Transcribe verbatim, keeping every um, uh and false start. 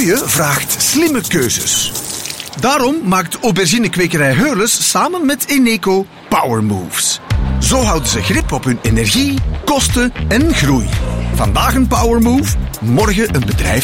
Groeien vraagt slimme keuzes. Daarom maakt auberginekwekerij Heurles samen met Eneco Power Moves. Zo houden ze grip op hun energie, kosten en groei. Vandaag een Power Move, morgen een bedrijf